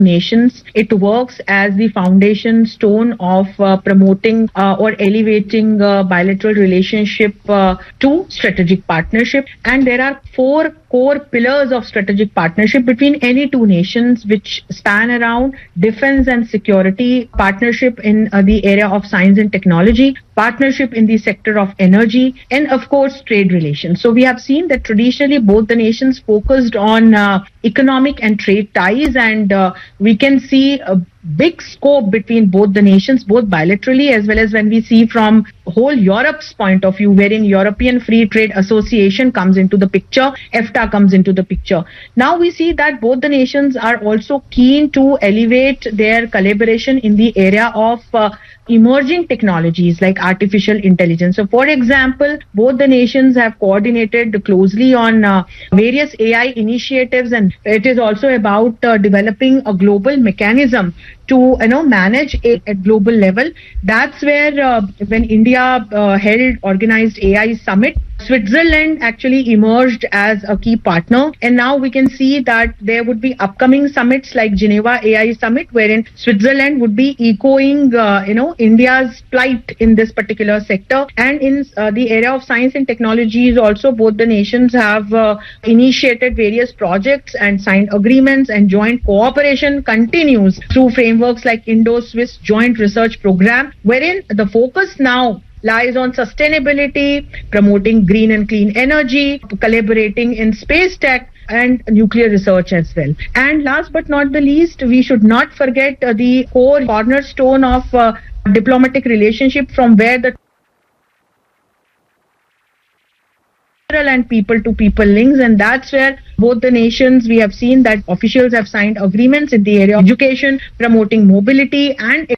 nations. It works as the foundation stone of promoting or elevating bilateral relationship to strategic partnership. And there are four core pillars of strategic partnership between any two nations, which span around defense and security, partnership in the area of science and technology, partnership in the sector of energy, and of course trade relations. So we have seen that traditionally both the nations focused on economic and trade ties, and we can see a big scope between both the nations, both bilaterally as well as when we see from whole Europe's point of view, wherein European Free Trade Association comes into the picture, EFTA comes into the picture. Now we see that both the nations are also keen to elevate their collaboration in the area of emerging technologies like artificial intelligence. So for example, both the nations have coordinated closely on various AI initiatives, and it is also about developing a global mechanism to manage it at global level. That's where when India held organized AI summit, Switzerland actually emerged as a key partner, and now we can see that there would be upcoming summits like Geneva AI Summit, wherein Switzerland would be echoing India's plight in this particular sector. And in the area of science and technologies also, both the nations have initiated various projects and signed agreements, and joint cooperation continues through frameworks like Indo-Swiss Joint Research Program, wherein the focus now lies on sustainability, promoting green and clean energy, collaborating in space tech and nuclear research as well. And last but not the least, we should not forget the core cornerstone of diplomatic relationship, from where the and people-to-people links, and that's where both the nations, we have seen that officials have signed agreements in the area of education, promoting mobility and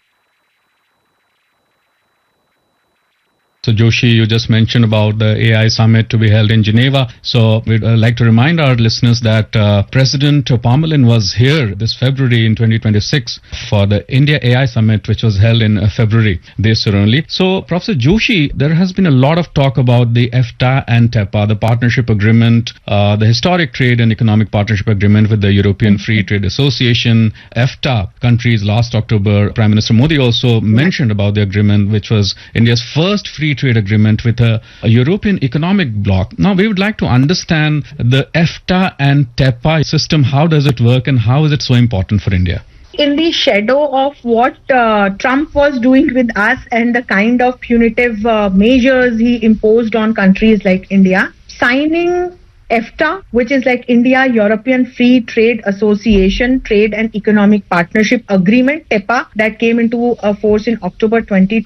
So Joshi, you just mentioned about the AI summit to be held in Geneva. So we'd like to remind our listeners that President Parmelin was here this February in 2026 for the India AI summit, which was held in February this year only. So Professor Joshi, there has been a lot of talk about the EFTA and TEPA, the partnership agreement, the historic trade and economic partnership agreement with the European Free Trade Association, EFTA countries. Last October, Prime Minister Modi also mentioned about the agreement, which was India's first free trade agreement with a European economic bloc. Now, we would like to understand the EFTA and TEPA system. How does it work and how is it so important for India? In the shadow of what Trump was doing with us and the kind of punitive measures he imposed on countries like India, signing EFTA, which is like India European Free Trade Association Trade and Economic Partnership Agreement, TEPA, that came into force in October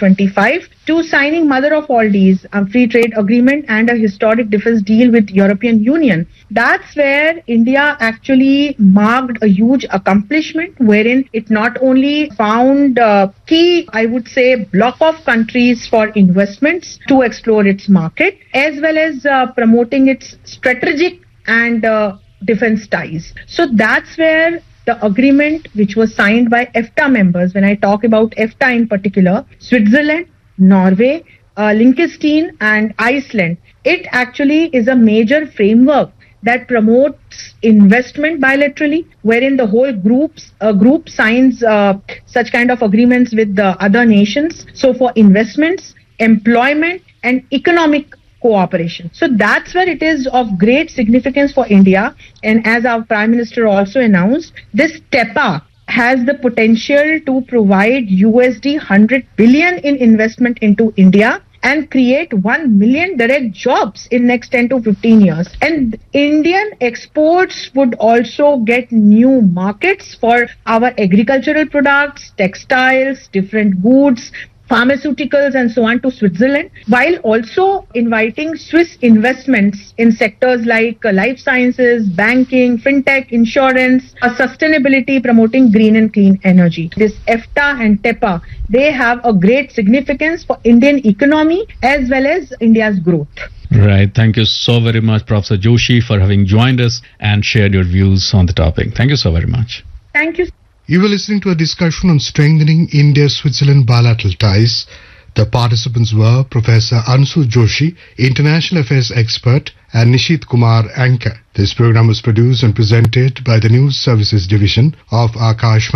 2025, to signing mother of all these, a free trade agreement and a historic defense deal with European Union. That's where India actually marked a huge accomplishment, wherein it not only found key, I would say, block of countries for investments to explore its market, as well as promoting its strategic and defense ties. So that's where the agreement, which was signed by EFTA members, when I talk about EFTA in particular, Switzerland, Norway, Liechtenstein and Iceland, it actually is a major framework that promotes investment bilaterally, wherein the whole group signs such kind of agreements with the other nations. So for investments, employment and economic cooperation. So that's where it is of great significance for India. And as our Prime Minister also announced, this TEPA has the potential to provide USD 100 billion in investment into India and create 1 million direct jobs in next 10 to 15 years. And Indian exports would also get new markets for our agricultural products, textiles, different goods, pharmaceuticals and so on to Switzerland, while also inviting Swiss investments in sectors like life sciences, banking, fintech, insurance, sustainability, promoting green and clean energy. This EFTA and TEPA, they have a great significance for Indian economy as well as India's growth. Right. Thank you so very much, Professor Joshi, for having joined us and shared your views on the topic. Thank you so very much. Thank you. You were listening to a discussion on strengthening India-Switzerland bilateral ties. The participants were Professor Ansu Joshi, International Affairs expert, and Nishit Kumar, anchor. This program was produced and presented by the News Services Division of Akashvani.